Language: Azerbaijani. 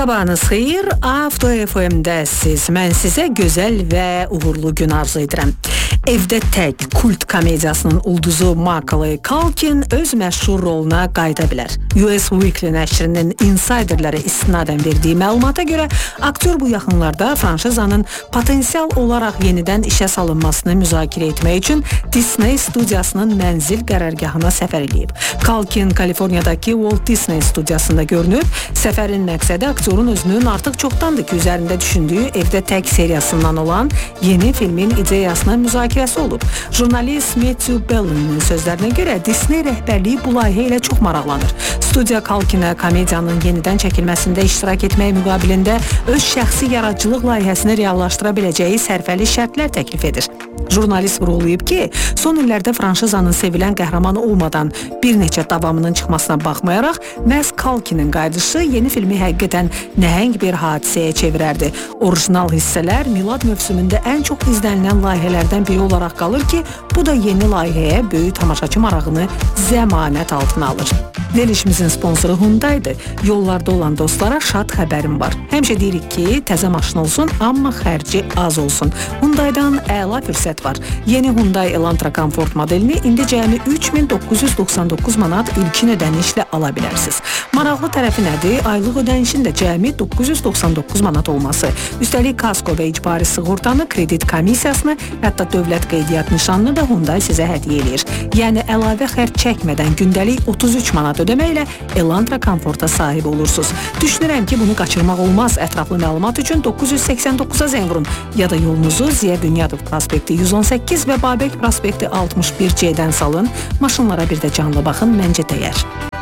Sabahınız xeyir, Avto FM-dəsiz. Mən sizə gözəl və uğurlu gün arzu edirəm. Evdə tək kult komediyasının ulduzu Macaulay Culkin öz məşhur roluna qayıda bilər. US Weekly nəşrinin insiderlərə istinadən verdiyi məlumata görə aktyor bu yaxınlarda franşizanın potensial olaraq yenidən işə salınmasını müzakirə etmək üçün Disney studiyasının mənzil qərargahına səfər edib. Culkin Kaliforniyadakı Walt Disney studiyasında görünüb. Səfərin məqsədi aktyorun özünün artıq çoxdandır ki, üzərində düşündüyü Evdə Tək seriyasından olan yeni filmin ideyasına müzakirəsi olub. Jurnalist Matthew Bellin'in sözlərinə görə Disney rəhbərliyi bu layihə ilə çox maraqlanır. Studiya Culkinə komediyanın yenidən çəkilməsində iştirak etmək müqabilində öz şəxsi yaradıcılıq layihəsini reallaşdıra biləcəyi sərfəli şərtlər təklif edir. Jurnalist vurğulayıb ki, son illərdə franşizanın sevilən qəhrəmanı olmadan bir neçə davamının çıxmasına baxmayaraq, məhz Culkinin qayıdışı yeni filmi həqiqətən nəhəng bir hadisəyə çevirərdi. Orijinal hissələr Milad mövsümündə ən çox izlənilən layihələrdən biri olaraq qalır ki, bu da yeni layihəyə böyük tamaşaçı marağını zəmanət altına alır. Verilişimizin sponsoru Hyundai'dir. Yollarda olan dostlara şad xəbərim var. Həmişə deyirik ki, təzə maşın olsun, amma xərci az olsun. Hyundai'dan əla fürsət var. Yeni Hyundai Elantra Comfort modelini indi cəmi 3999 manat ilkin ödənişlə ala bilərsiniz. Maraqlı tərəfi nədir? Aylıq ödənişin də cəmi 999 manat olması. Üstəlik kasko və icbari sığortanı, kredit komissiyasını, hətta dövlət qeydiyyat nişanını da Hyundai sizə hədiyyə edir. Yəni əlavə xərc çəkmədən gündəlik 33 manat ödəməklə Elantra Comfort'a sahib olursunuz. Düşünürəm ki, bunu qaçırmaq olmaz. Ətraflı məlumat üçün 989-a zəng vurun ya da yolunuzu Ziya Bünyadov prospekti 118 və Babək prospekti 61C-dən salın. Maşınlara bir də canlı baxın, məncə dəyər.